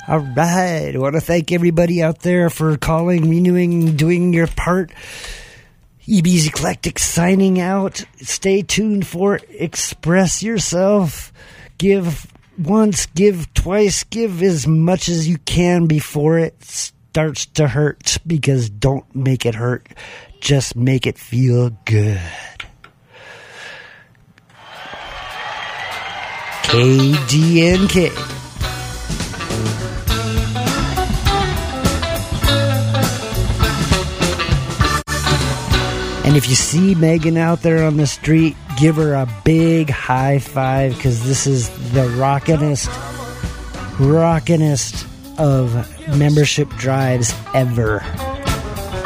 All right. I want to thank everybody out there for calling, renewing, doing your part. EB's Eclectic signing out. Stay tuned for Express Yourself. Give once, give twice, give as much as you can before it starts to hurt, because don't make it hurt. Just make it feel good. KDNK. And if you see Megan out there on the street, give her a big high five, because this is the rockinest of membership drives ever.